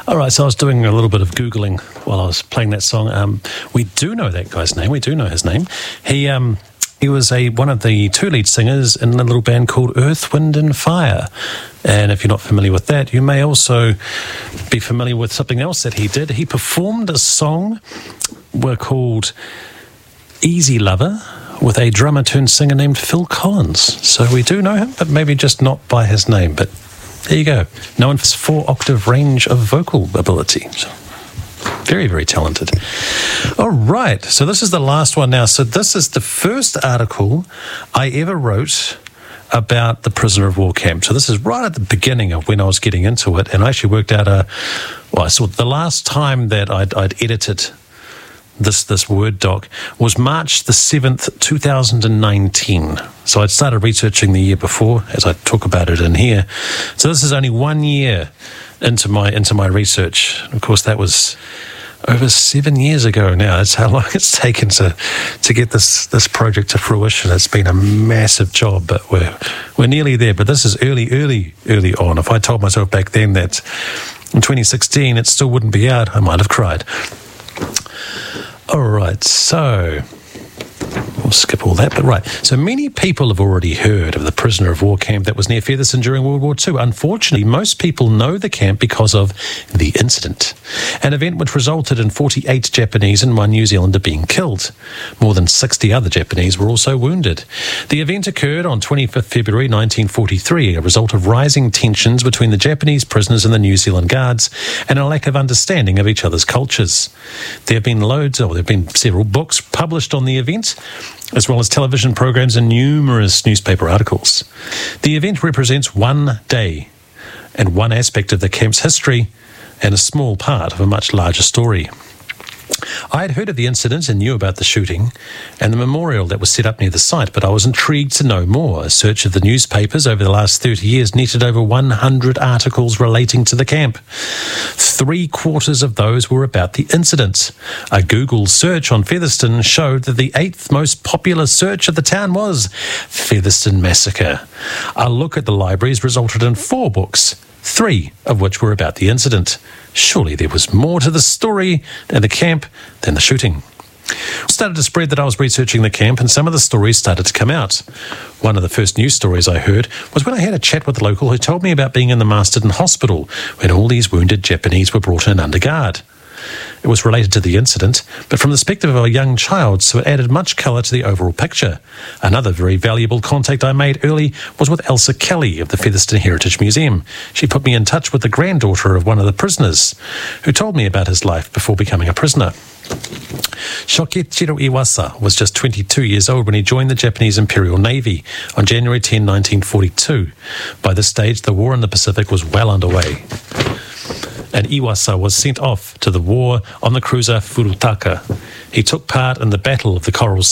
All right, so I was doing a little bit of Googling while I was playing that song. We do know that guy's name. We do know his name. He was one of the two lead singers in a little band called Earth, Wind and Fire. And if you're not familiar with that, you may also be familiar with something else that he did. He performed a song called Easy Lover with a drummer turned singer named Phil Collins. So we do know him, but maybe just not by his name. But there you go. Known for his 4-octave range of vocal ability. So very, very talented. All right. So this is the last one now. So this is the first article I ever wrote about the prisoner of war camp. So this is right at the beginning of when I was getting into it. And I actually worked out so the last time that I'd edited this Word doc was March the 7th, 2019. So I'd started researching the year before, as I talk about it in here. So this is only 1 year into my research. Of course, that was over 7 years ago now. That's how long it's taken to get this project to fruition. It's been a massive job, but we're nearly there. But this is early on. If I told myself back then that in 2016 it still wouldn't be out, I might have cried. All right, so we'll skip all that, but right. So many people have already heard of the prisoner of war camp that was near Featherston during World War II. Unfortunately, most people know the camp because of the incident, an event which resulted in 48 Japanese and 1 New Zealander being killed. More than 60 other Japanese were also wounded. The event occurred on 25th February 1943, a result of rising tensions between the Japanese prisoners and the New Zealand guards, and a lack of understanding of each other's cultures. There have been several books published on the event, as well as television programs and numerous newspaper articles. The event represents one day and one aspect of the camp's history and a small part of a much larger story. I had heard of the incident and knew about the shooting and the memorial that was set up near the site, but I was intrigued to know more. A search of the newspapers over the last 30 years netted over 100 articles relating to the camp. 3/4 of those were about the incident. A Google search on Featherston showed that the 8th most popular search of the town was Featherston Massacre. A look at the libraries resulted in 4 books, 3 of which were about the incident. Surely there was more to the story and the camp than the shooting. It started to spread that I was researching the camp, and some of the stories started to come out. One of the first news stories I heard was when I had a chat with a local who told me about being in the Masterton Hospital when all these wounded Japanese were brought in under guard. It was related to the incident, but from the perspective of a young child, so it added much colour to the overall picture. Another very valuable contact I made early was with Elsa Kelly of the Featherston Heritage Museum. She put me in touch with the granddaughter of one of the prisoners, who told me about his life before becoming a prisoner. Shokechiro Iwasa was just 22 years old when he joined the Japanese Imperial Navy on January 10, 1942. By this stage, the war in the Pacific was well underway, and Iwasa was sent off to the war on the cruiser Furutaka. He took part in the Battle of the Coral